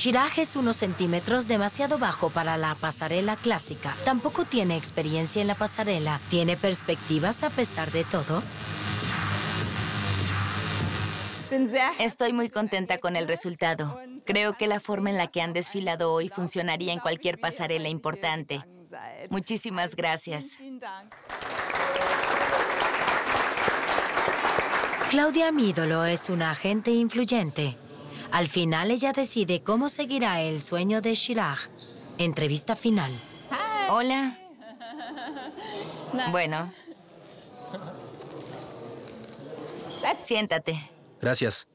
Chirag es unos centímetros demasiado bajo para la pasarela clásica. Tampoco tiene experiencia en la pasarela. ¿Tiene perspectivas a pesar de todo? Estoy muy contenta con el resultado. Creo que la forma en la que han desfilado hoy funcionaría en cualquier pasarela importante. Muchísimas gracias. Claudia Mídolo es una agente influyente. Al final, ella decide cómo seguirá el sueño de Chirag. Entrevista final. Hola. Bueno. Siéntate. Gracias.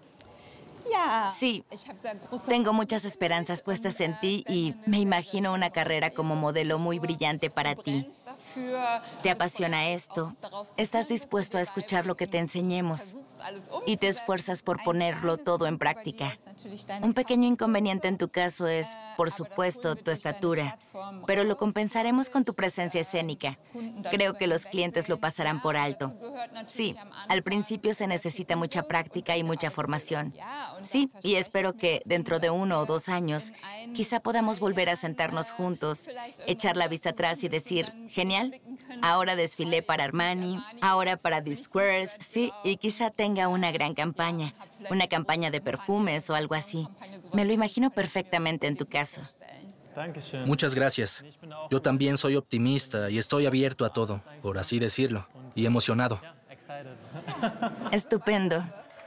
Sí, tengo muchas esperanzas puestas en ti y me imagino una carrera como modelo muy brillante para ti. ¿Te apasiona esto? ¿Estás dispuesto a escuchar lo que te enseñemos? Y te esfuerzas por ponerlo todo en práctica. Un pequeño inconveniente en tu caso es, por supuesto, tu estatura, pero lo compensaremos con tu presencia escénica. Creo que los clientes lo pasarán por alto. Sí, al principio se necesita mucha práctica y mucha formación. Sí, y espero que dentro de 1 o 2 años, quizá podamos volver a sentarnos juntos, echar la vista atrás y decir, genial, ahora desfilé para Armani, ahora para The Squared, sí, y quizá tenga una gran campaña, una campaña de perfumes o algo así. Me lo imagino perfectamente en tu caso. Muchas gracias. Yo también soy optimista y estoy abierto a todo, por así decirlo, y emocionado. Estupendo.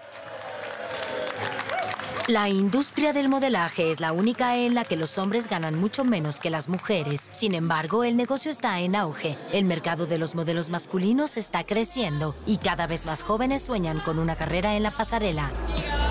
La industria del modelaje es la única en la que los hombres ganan mucho menos que las mujeres. Sin embargo, el negocio está en auge. El mercado de los modelos masculinos está creciendo y cada vez más jóvenes sueñan con una carrera en la pasarela.